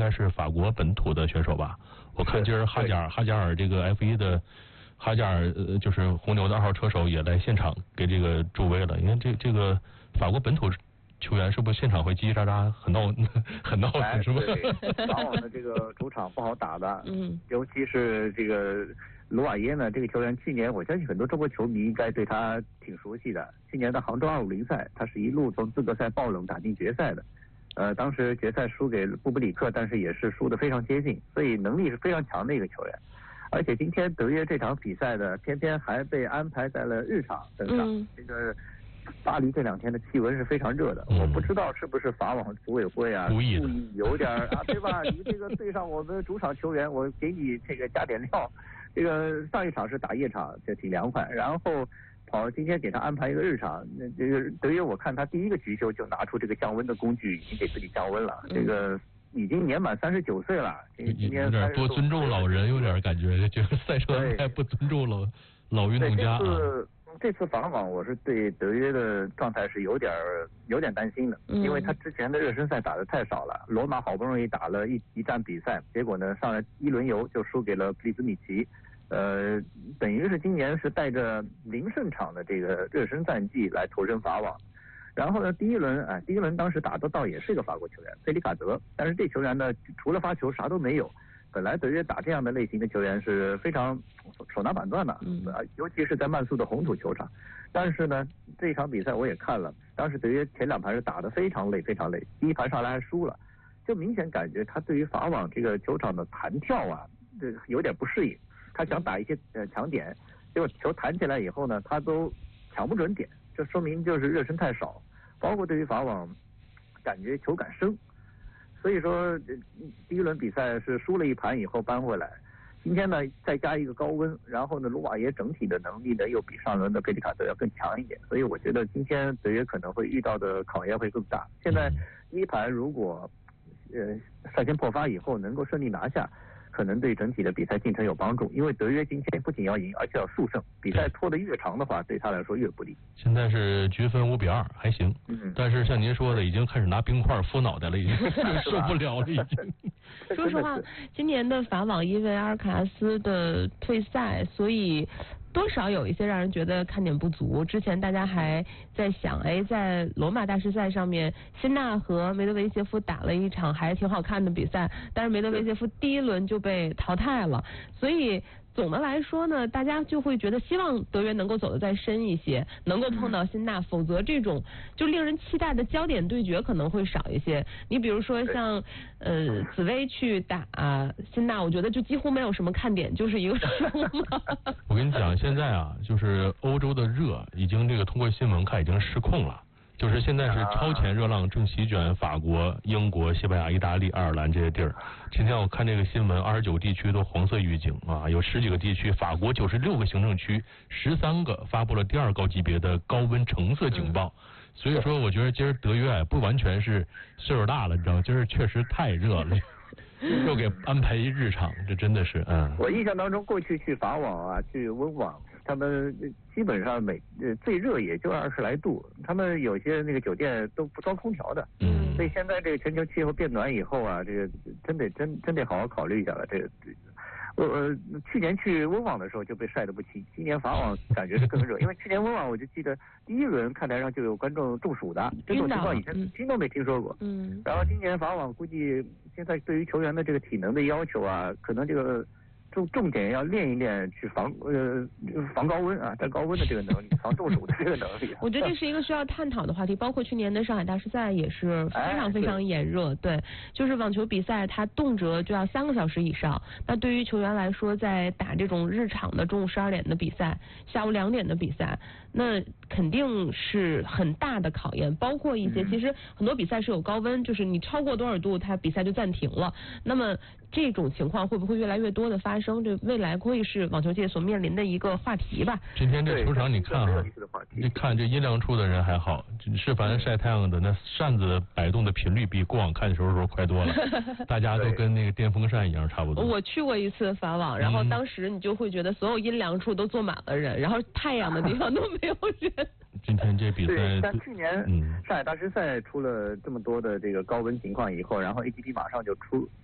该是法国本土的选手吧？我看今儿哈加尔这个 F1的哈加尔就是红牛的2号车手也来现场给这个助威了。你看这个法国本土球员是不是现场会叽叽喳喳很闹腾是吧？ 对，法网的这个主场不好打的，尤其是这个卢瓦耶呢，这个球员去年我相信很多中国球迷应该对他挺熟悉的。去年的杭州250赛，他是一路从资格赛爆冷打进决赛的。当时决赛输给布布里克，但是也是输得非常接近，所以能力是非常强的一个球员。而且今天德约这场比赛的偏偏还被安排在了日场登场，这个巴黎这2天的气温是非常热的，我不知道是不是法网组委会啊故意有点啊，对吧？你这个对上我们主场球员，我给你这个加点料。这个上一场是打夜场，这挺凉快，然后今天给他安排一个日场，那这个德约我看他第一个局就拿出这个降温的工具，已经给自己降温了，这个已经年满39岁了，今天有点多尊重老人，有点感觉，觉得赛车太不尊重老运动家啊。 这次法网我是对德约的状态是有点担心的，因为他之前的热身赛打得太少了，罗马好不容易打了一站比赛，结果呢上了1轮游就输给了普利兹米奇，等于是今年是带着0胜场的这个热身战绩来投身法网。然后呢，第一轮当时打的倒也是一个法国球员费里卡德，但是这球员呢除了发球啥都没有。本来德约打这样的类型的球员是非常手拿板段的，尤其是在曼苏的红土球场。但是呢，这一场比赛我也看了，当时德约前2盘是打得非常累，第一盘上来还输了，就明显感觉他对于法网这个球场的弹跳啊，这有点不适应。他想打一些强点，结果球弹起来以后呢，他都抢不准点，这说明就是热身太少，包括对于法网感觉球感生。所以说第一轮比赛是输了1盘以后扳回来，今天呢再加一个高温，然后呢卢瓦耶整体的能力呢又比上轮的佩里卡德要更强一点，所以我觉得今天德约可能会遇到的考验会更大。现在第一盘如果率先破发以后能够顺利拿下，可能对整体的比赛进程有帮助，因为德约今天不仅要赢，而且要速胜，比赛拖得越长的话，对他来说越不利。 现在是局分5-2，还行。但是像您说的，已经开始拿冰块敷脑袋了，已经受不了了，已经。 说实话，今年的法网因为阿尔卡拉斯的退赛，所以多少有一些让人觉得看点不足。之前大家还在想，在罗马大师赛上面，辛纳和梅德韦杰夫打了一场还挺好看的比赛，但是梅德韦杰夫第一轮就被淘汰了，所以总的来说呢，大家就会觉得希望德约能够走得再深一些，能够碰到辛纳，否则这种就令人期待的焦点对决可能会少一些。你比如说像紫薇去打辛纳，我觉得就几乎没有什么看点，就是一个输嘛。 我跟你讲，现在啊，就是欧洲的热已经这个通过新闻看已经失控了。就是现在是超前热浪正席卷法国、英国、西班牙、意大利、爱尔兰这些地儿。今天我看这个新闻，29地区都黄色预警啊，有10几个地区，法国96个行政区，13个发布了第2高级别的高温橙色警报。所以说，我觉得今儿德约不完全是岁数大了，你知道吗？今儿确实太热了。又给安排一日场，这真的是我印象当中，过去去法网啊，去温网，他们基本上最热也就20来度，他们有些那个酒店都不装空调的。所以现在这个全球气候变暖以后啊，这个真得好好考虑一下了。这个去年去温网的时候就被晒得不轻，今年法网感觉是更热，因为去年温网我就记得第一轮看台上就有观众中暑的，这种情况以前听都没听说过。然后今年法网估计现在对于球员的这个体能的要求啊，可能这个重点要练一练去防高温啊，战高温的这个能力，防中暑的这个能力。 我觉得这是一个需要探讨的话题，包括去年的上海大师赛也是非常炎热。对，就是网球比赛它动辄就要3个小时以上，那对于球员来说，在打这种日场的中午12点的比赛、下午2点的比赛，那肯定是很大的考验。包括一些其实很多比赛是有高温，就是你超过多少度，它比赛就暂停了。那么这种情况会不会越来越多的发生？这未来会是网球界所面临的一个话题吧。 今天这球场你看啊，你看这阴凉处的人还好，是凡晒太阳的那扇子摆动的频率比过往看的时候快多了，大家都跟那个电风扇一样差不多。 我去过一次法网，然后当时你就会觉得所有阴凉处都坐满了人，然后太阳的地方都没有人。 今天这比赛， 像去年上海大师赛出了这么多的这个高温情况以后，然后 ATP 马上就